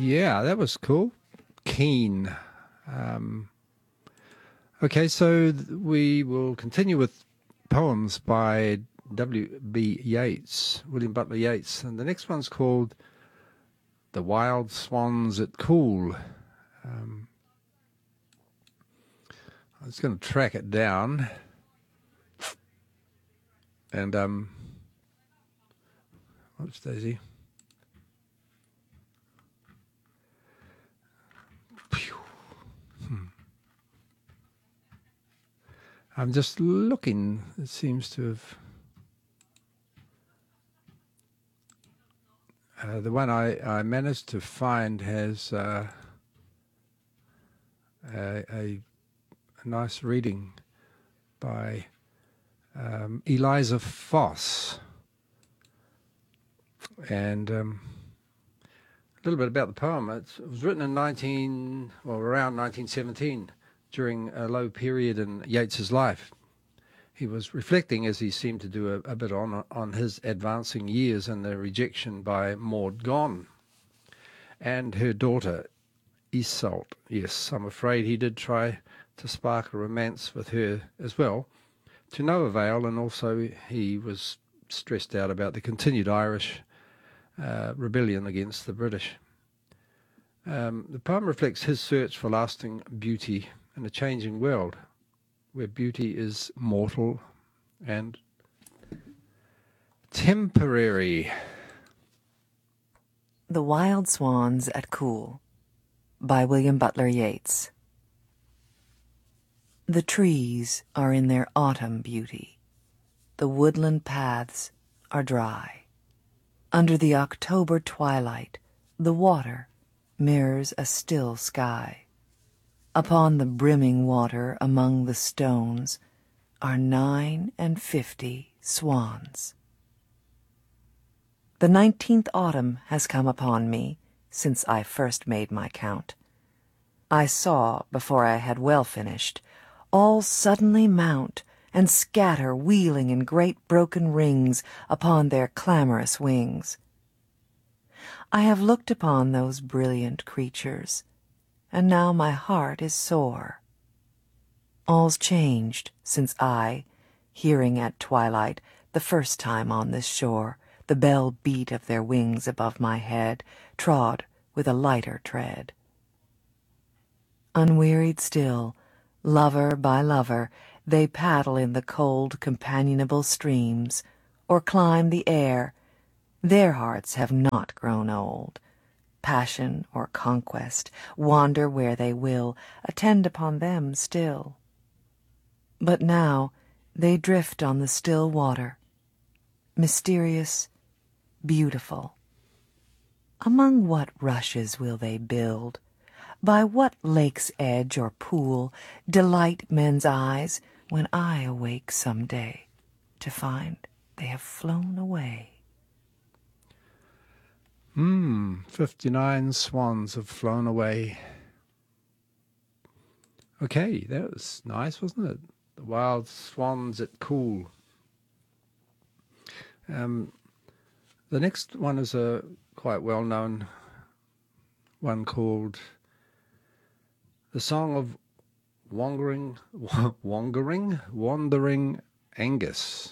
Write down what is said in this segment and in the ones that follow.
Yeah, that was cool. Keen. Um, okay, so we will continue with poems by W.B. Yeats, William Butler Yeats. And the next one's called The Wild Swans at Cool. I was going to track it down. And, whoops, Daisy. I'm just looking. It seems to have... the one I managed to find has a nice reading by Eliza Foss. And a little bit about the poem. It was written in around 1917, during a low period in Yeats's life. He was reflecting, as he seemed to do a bit on his advancing years and the rejection by Maud Gonne and her daughter Iseult. Yes, I'm afraid he did try to spark a romance with her as well, to no avail, and also he was stressed out about the continued Irish rebellion against the British. The poem reflects his search for lasting beauty in a changing world, where beauty is mortal and temporary. The Wild Swans at Cool by William Butler Yeats. The trees are in their autumn beauty. The woodland paths are dry. Under the October twilight, the water mirrors a still sky. Upon the brimming water among the stones are 59 swans. The 19th autumn has come upon me since I first made my count. I saw, before I had well finished, all suddenly mount and scatter wheeling in great broken rings upon their clamorous wings. I have looked upon those brilliant creatures, and now my heart is sore. All's changed since I, hearing at twilight, the first time on this shore, the bell beat of their wings above my head, trod with a lighter tread. Unwearied still, lover by lover, they paddle in the cold, companionable streams, or climb the air. Their hearts have not grown old. Passion or conquest, wander where they will, attend upon them still. But now they drift on the still water, mysterious, beautiful. Among what rushes will they build? By what lake's edge or pool delight men's eyes when I awake some day to find they have flown away? 59 swans have flown away. Okay, that was nice, wasn't it? The Wild Swans at Cool. The next one is a quite well-known one called The Song of Wandering Angus.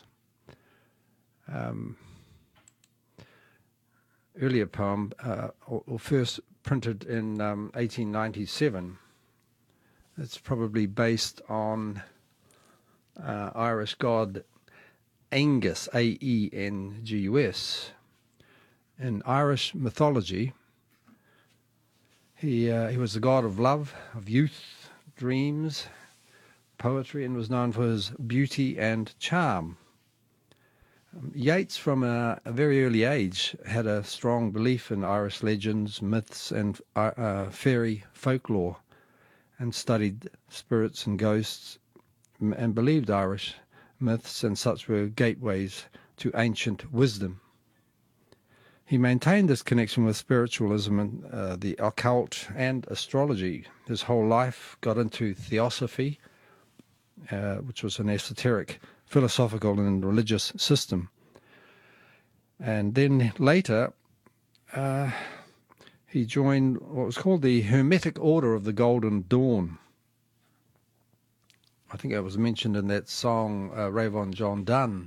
Earlier poem, or first printed in 1897. It's probably based on Irish god Angus, Aengus. In Irish mythology, he was the god of love, of youth, dreams, poetry, and was known for his beauty and charm. Yeats, from a very early age, had a strong belief in Irish legends, myths, and fairy folklore, and studied spirits and ghosts, and believed Irish myths and such were gateways to ancient wisdom. He maintained this connection with spiritualism and the occult and astrology. His whole life got into theosophy, which was an esoteric, philosophical and religious system. And then later, he joined what was called the Hermetic Order of the Golden Dawn. I think it was mentioned in that song, Ravon John Donne.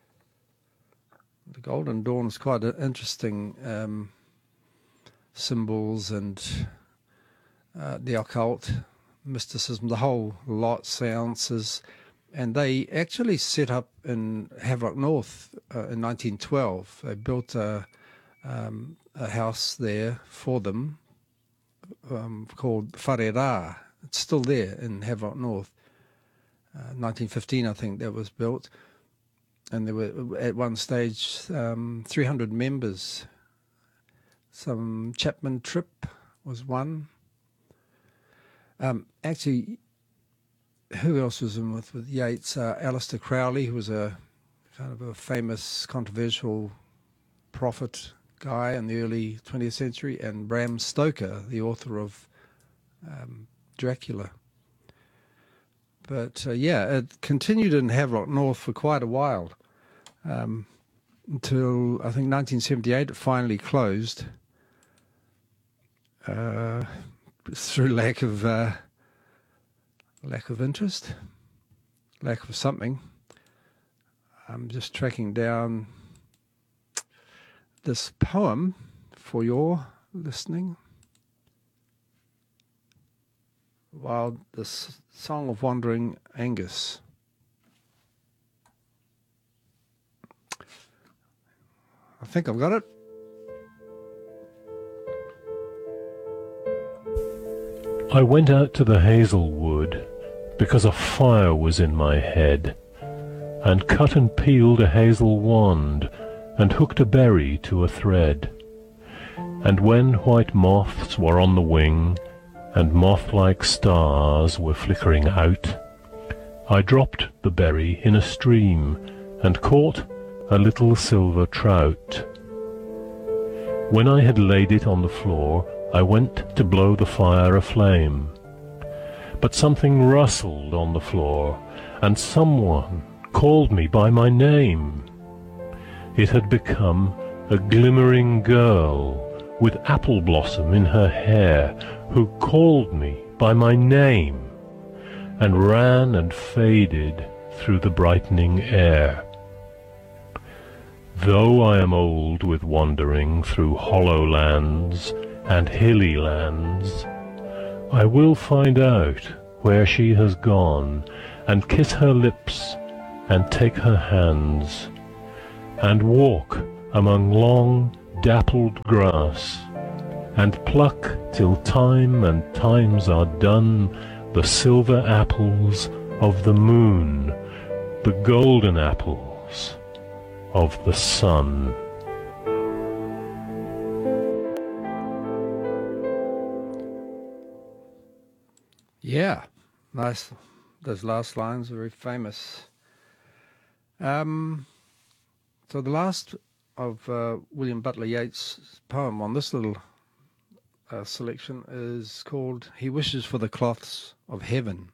The Golden Dawn is quite an interesting symbols and the occult, mysticism, the whole lot, seances. And they actually set up in Havelock North in 1912. They built a house there for them called Whare Rā. It's still there in Havelock North. 1915, I think, that was built. And there were, at one stage, 300 members. Some Chapman Tripp was one. Actually, who else was in with Yeats? Aleister Crowley, who was a kind of a famous, controversial prophet guy in the early 20th century, and Bram Stoker, the author of Dracula. But yeah, it continued in Havelock North for quite a while, until I think 1978 it finally closed through lack of interest, lack of something. I'm just tracking down this poem for your listening. The Song of Wandering Angus. I think I've got it. I went out to the hazel wood because a fire was in my head, and cut and peeled a hazel wand, and hooked a berry to a thread. And when white moths were on the wing, and moth-like stars were flickering out, I dropped the berry in a stream, and caught a little silver trout. When I had laid it on the floor, I went to blow the fire aflame. But something rustled on the floor, and someone called me by my name. It had become a glimmering girl with apple blossom in her hair, who called me by my name, and ran and faded through the brightening air. Though I am old with wandering through hollow lands and hilly lands, I will find out where she has gone, and kiss her lips, and take her hands, and walk among long dappled grass, and pluck till time and times are done the silver apples of the moon, the golden apples of the sun. Yeah, nice. Those last lines are very famous. So the last of William Butler Yeats' poem on this little selection is called He Wishes for the Cloths of Heaven.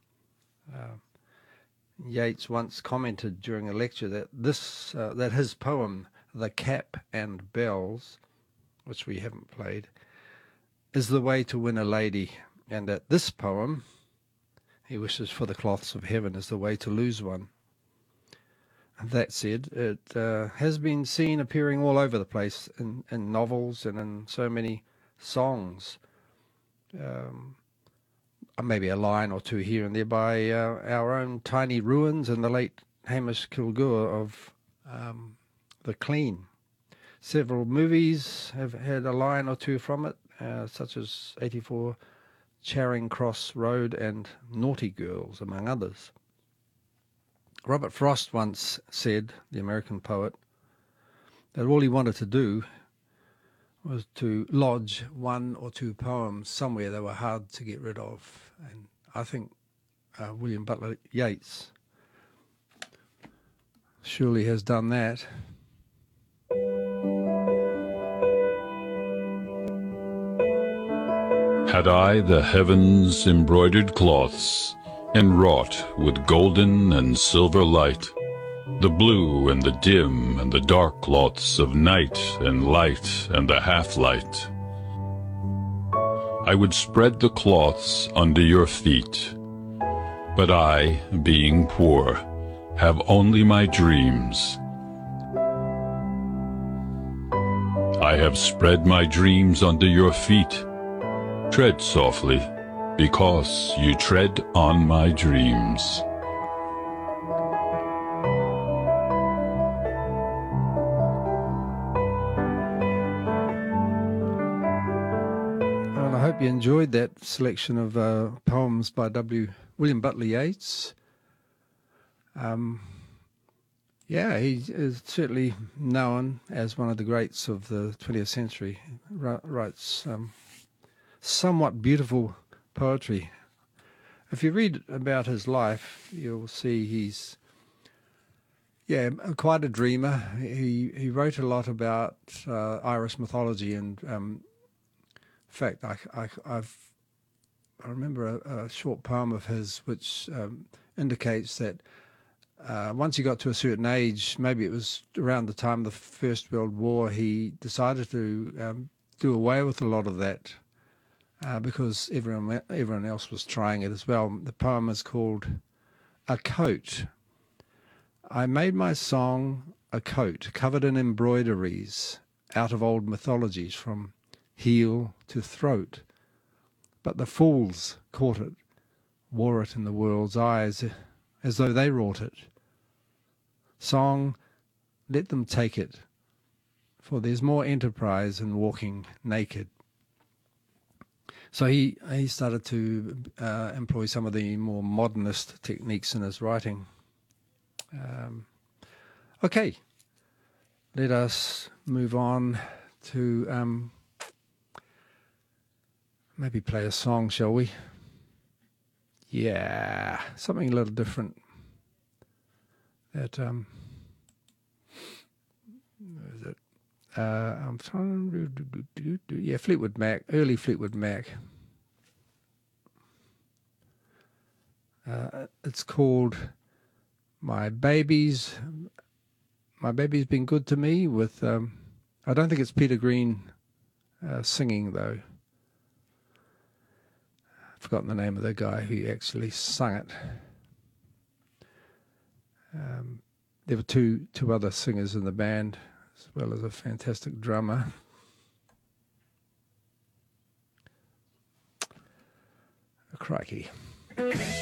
Yeats once commented during a lecture that that his poem, The Cap and Bells, which we haven't played, is the way to win a lady, and that this poem, He Wishes for the Cloths of Heaven, is the way to lose one. That said, it has been seen appearing all over the place in novels and in so many songs. Maybe a line or two here and there by our own Tiny Ruins and the late Hamish Kilgour of The Clean. Several movies have had a line or two from it, such as 84 Charing Cross Road and Naughty Girls, among others. Robert Frost once said, the American poet, that all he wanted to do was to lodge one or two poems somewhere that were hard to get rid of. And I think William Butler Yeats surely has done that. Had I the heavens' embroidered cloths, enwrought with golden and silver light, the blue and the dim and the dark cloths of night and light and the half-light, I would spread the cloths under your feet. But I, being poor, have only my dreams. I have spread my dreams under your feet. Tread softly, because you tread on my dreams. Well, I hope you enjoyed that selection of poems by William Butler Yeats. Yeah, he is certainly known as one of the greats of the 20th century. Writes somewhat beautiful poetry. If you read about his life, you'll see he's quite a dreamer. He wrote a lot about Irish mythology, and in fact, I remember a short poem of his which indicates that once he got to a certain age, maybe it was around the time of the First World War, he decided to do away with a lot of that because everyone else was trying it as well. The poem is called A Coat. I made my song a coat covered in embroideries out of old mythologies from heel to throat. But the fools caught it, wore it in the world's eyes as though they wrought it. Song, let them take it, for there's more enterprise in walking naked. So he started to employ some of the more modernist techniques in his writing. Okay, let us move on to maybe play a song, shall we? Yeah, something a little different. That where is it? I'm trying to do Fleetwood Mac, early Fleetwood Mac. It's called My Baby's Been Good to Me. With I don't think it's Peter Green singing though. I've forgotten the name of the guy who actually sung it. There were two other singers in the band, as well as a fantastic drummer. Crikey.